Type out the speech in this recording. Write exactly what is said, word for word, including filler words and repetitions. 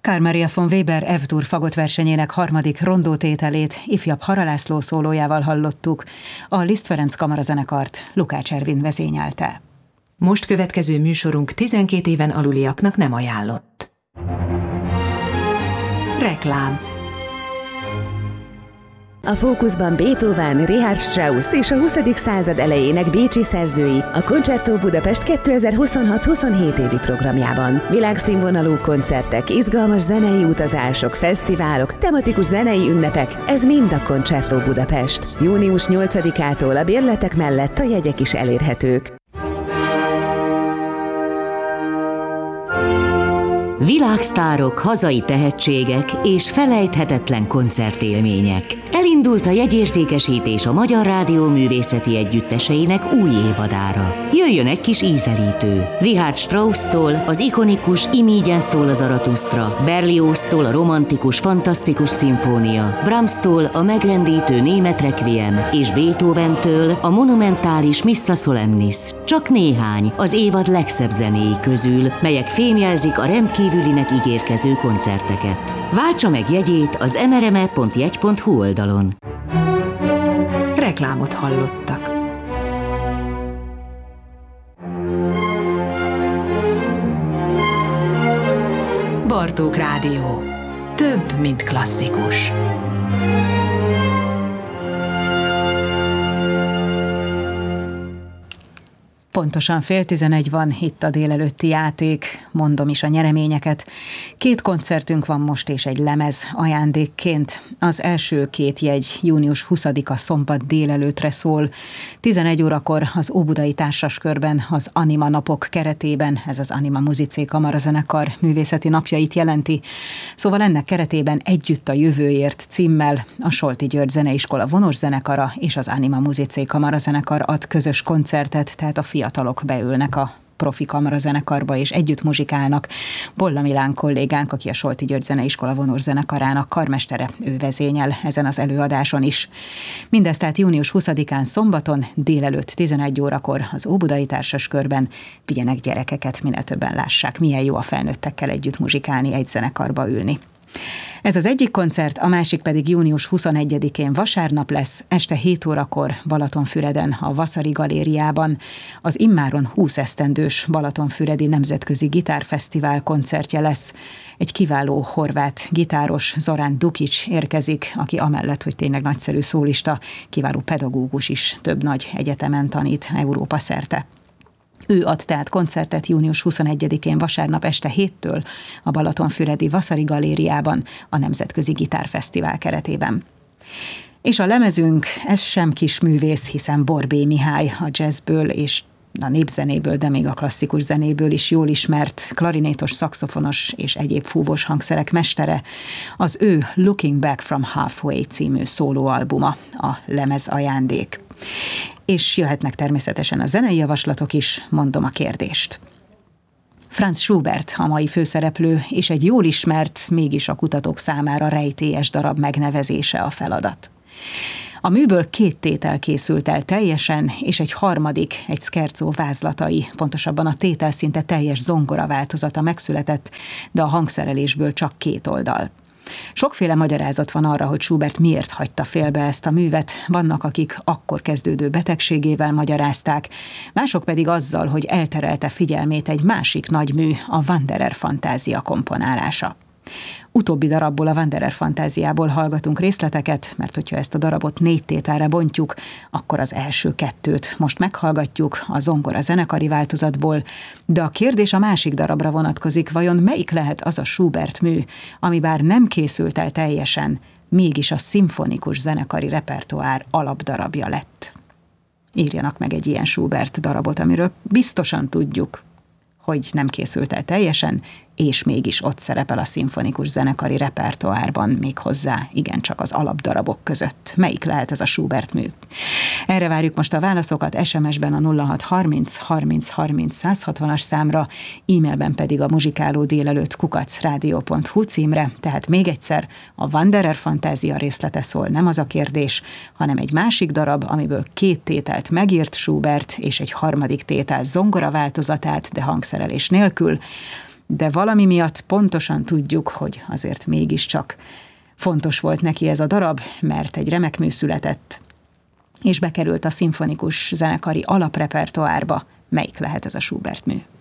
Carl Maria von Weber F-dur fagott versenyének harmadik rondótételét ifjabb Hara László szólójával hallottuk, a Liszt Ferenc kamarazenekart Lukács Ervin vezényelte. Most következő műsorunk tizenkét éven aluliaknak nem ajánlott. Reklám. A fókuszban Beethoven, Richard Strauss és a huszadik század elejének bécsi szerzői a Concerto Budapest kétezer-huszonhat-huszonhét évi programjában. Világszínvonalú koncertek, izgalmas zenei utazások, fesztiválok, tematikus zenei ünnepek, ez mind a Concerto Budapest. június nyolcadikától a bérletek mellett a jegyek is elérhetők. Világsztárok, hazai tehetségek és felejthetetlen koncertélmények. Elindult a jegyértékesítés a Magyar Rádió művészeti együtteseinek új évadára. Jöjjön egy kis ízelítő. Richard Strauss-tól az ikonikus Imígyen szól a Zaratusztra, Berlioz-tól a romantikus, fantasztikus szimfónia, Brahms-tól a megrendítő német requiem és Beethoven-től a monumentális Missa Solemnis. Csak néhány az évad legszebb zenéi közül, melyek fémjelzik a rendkívülinek ígérkező koncerteket. Váltsa meg jegyét az em er em e pont jegy pont hu oldalon. Reklámot hallottak. Bartók Rádió. Több, mint klasszikus. Pontosan fél tizenegy van, itt a délelőtti játék, mondom is a nyereményeket. Két koncertünk van most és egy lemez ajándékként. Az első két jegy június huszadika szombat délelőtre szól. tizenegy órakor az Óbudai Társaskörben az Anima napok keretében, ez az Anima Musicae kamarazenekar művészeti napjait jelenti. Szóval ennek keretében Együtt a jövőért címmel a Solti György Zeneiskola vonoszenekara és az Anima Musicae kamarazenekar ad közös koncertet, tehát a fiatalok beülnek a profi kamarazenekarba és együtt muzsikálnak. Bolla Milán kollégánk, aki a Solti György Zeneiskola vonoszenekarának karmestere, ő vezényel ezen az előadáson is. Mindezt tehát június huszadikán szombaton délelőtt tizenegy órakor az Óbudai Társaskörben. Vigyenek gyerekeket, minél többen lássák, milyen jó a felnőttekkel együtt muzsikálni, egy zenekarba ülni. Ez az egyik koncert, a másik pedig június huszonegyedikén vasárnap lesz, este hét órakor Balatonfüreden, a Vasari Galériában. Az immáron húsz esztendős Balatonfüredi Nemzetközi Gitárfesztivál koncertje lesz. Egy kiváló horvát gitáros, Zoran Dukic érkezik, aki amellett, hogy tényleg nagyszerű szólista, kiváló pedagógus is, több nagy egyetemen tanít Európa szerte. Ő ad tehát koncertet június huszonegyedikén vasárnap este héttől a Balatonfüredi Vasari Galériában a Nemzetközi Gitárfesztivál keretében. És a lemezünk, ez sem kis művész, hiszen Borbély Mihály a jazzből és a népzenéből, de még a klasszikus zenéből is jól ismert klarinétos, szaxofonos és egyéb fúvós hangszerek mestere. Az ő Looking Back from Halfway című szólóalbuma a lemez ajándék. És jöhetnek természetesen a zenei javaslatok is, mondom a kérdést. Franz Schubert a mai főszereplő, és egy jól ismert, mégis a kutatók számára rejtélyes darab megnevezése a feladat. A műből két tétel készült el teljesen, és egy harmadik, egy scherzo vázlatai, pontosabban a tétel szinte teljes zongora változata megszületett, de a hangszerelésből csak két oldal. Sokféle magyarázat van arra, hogy Schubert miért hagyta félbe ezt a művet, vannak, akik akkor kezdődő betegségével magyarázták, mások pedig azzal, hogy elterelte figyelmét egy másik nagy mű, a Wanderer fantázia komponálása. Utóbbi darabból, a Wanderer fantáziából hallgatunk részleteket, mert hogyha ezt a darabot négy tételre bontjuk, akkor az első kettőt most meghallgatjuk a zongora zenekari változatból, de a kérdés a másik darabra vonatkozik, vajon melyik lehet az a Schubert mű, ami bár nem készült el teljesen, mégis a szimfonikus zenekari repertoár alapdarabja lett. Írjanak meg egy ilyen Schubert darabot, amiről biztosan tudjuk, hogy nem készült el teljesen, és mégis ott szerepel a szimfonikus zenekari repertoárban, méghozzá igencsak az alapdarabok között. Melyik lehet ez a Schubert mű? Erre várjuk most a válaszokat es em es-ben a nulla hat harminc harminc harminc száz hatvanas számra, e-mailben pedig a muzsikáló délelőtt kukac rádió pont hu címre, tehát még egyszer a Wanderer fantázia részlete szól, nem az a kérdés, hanem egy másik darab, amiből két tételt megírt Schubert, és egy harmadik tétel zongora változatát, de hangszerelés nélkül, de valami miatt pontosan tudjuk, hogy azért mégiscsak fontos volt neki ez a darab, mert egy remek mű született, és bekerült a szimfonikus zenekari alaprepertoárba. Melyik lehet ez a Schubert mű?